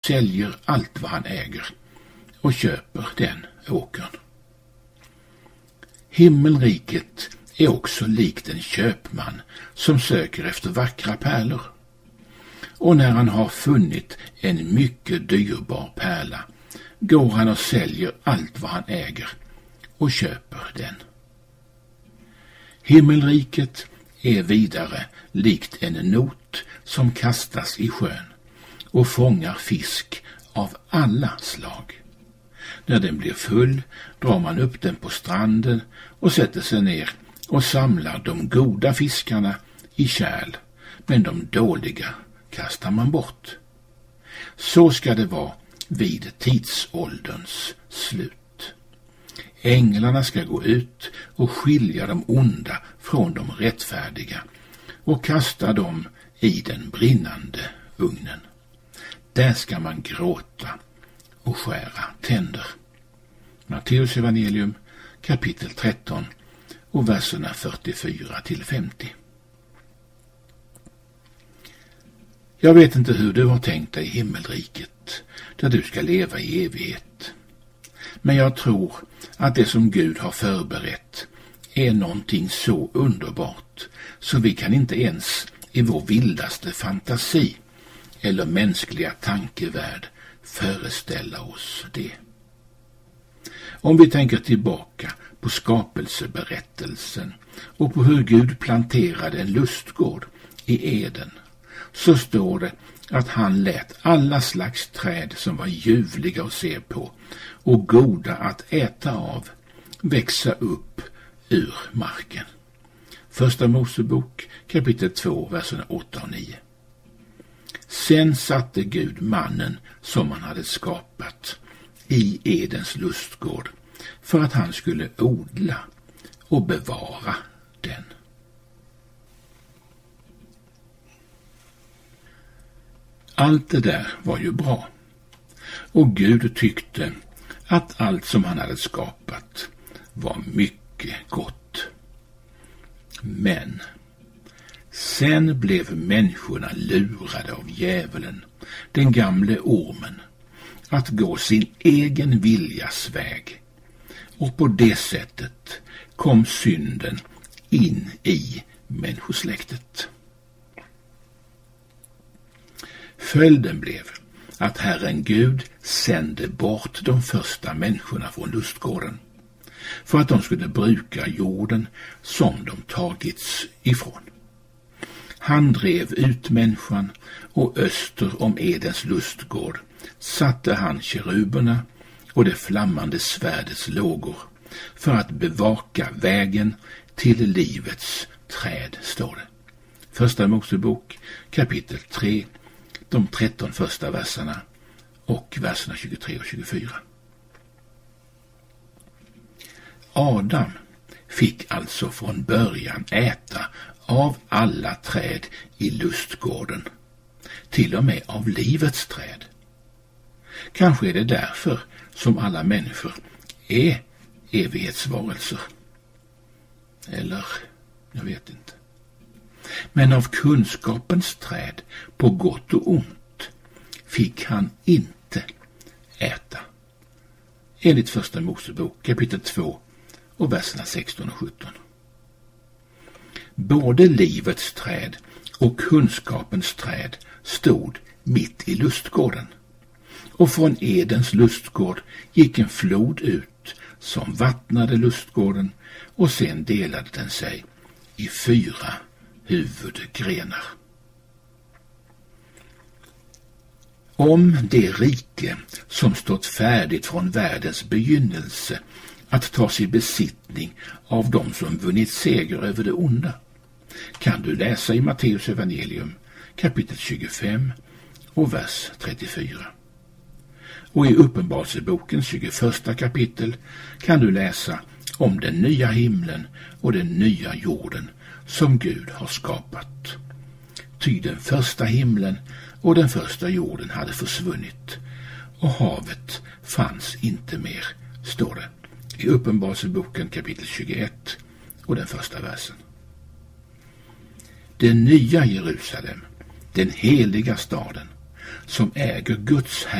säljer allt vad han äger och köper den åkern. Himmelriket är också likt en köpman som söker efter vackra pärlor. Och när han har funnit en mycket dyrbar pärla går han och säljer allt vad han äger och köper den. Himmelriket är vidare likt en not som kastas i sjön och fångar fisk av alla slag. När den blir full drar man upp den på stranden och sätter sig ner och samlar de goda fiskarna i kärl, men de dåliga kastar man bort. Så ska det vara vid tidsålderns slut. Änglarna ska gå ut och skilja de onda från de rättfärdiga och kasta dem i den brinnande ugnen. Där ska man gråta och skära tänder. Matteus evangelium kapitel 13 och verserna 44-50. Jag vet inte hur du har tänkt dig himmelriket där du ska leva i evighet. Men jag tror att det som Gud har förberett är någonting så underbart så vi kan inte ens i vår vildaste fantasi eller mänskliga tankevärld föreställa oss det. Om vi tänker tillbaka på skapelseberättelsen och på hur Gud planterade en lustgård i Eden, så står det att han lät alla slags träd som var ljuvliga att se på och goda att äta av växa upp ur marken. Första Mosebok kapitel 2 verserna 8 och 9. Sen satte Gud mannen som han hade skapat i Edens lustgård för att han skulle odla och bevara den. Allt det där var ju bra, och Gud tyckte att allt som han hade skapat var mycket gott. Men sen blev människorna lurade av djävulen, den gamle ormen, att gå sin egen viljas väg. Och på det sättet kom synden in i människosläktet. Följden blev att Herren Gud sände bort de första människorna från lustgården för att de skulle bruka jorden som de tagits ifrån. Han drev ut människan, och öster om Edens lustgård satte han keruberna och det flammande svärdets lågor för att bevaka vägen till livets träd, står det. Första Mosebok kapitel 3, de 13 första verserna och verserna 23 och 24. Adam fick alltså från början äta av alla träd i lustgården, till och med av livets träd. Kanske är det därför som alla människor är evighetsvarelser. Eller, jag vet inte. Men av kunskapens träd på gott och ont fick han inte äta. Enligt första Mosebok kapitel 2 och verserna 16 och 17. Både livets träd och kunskapens träd stod mitt i lustgården. Och från Edens lustgård gick en flod ut som vattnade lustgården, och sen delade den sig i 4 huvudgrenar. Om det rike som stått färdigt från världens begynnelse att ta sig besittning av dem som vunnit seger över det onda kan du läsa i Matteus evangelium kapitel 25 och vers 34. Och i Uppenbarelsebokens 21 kapitel kan du läsa om den nya himlen och den nya jorden som Gud har skapat. Ty den första himlen och den första jorden hade försvunnit, och havet fanns inte mer, står det i Uppenbarelseboken kapitel 21 och den första versen. Den nya Jerusalem, den heliga staden, som äger Guds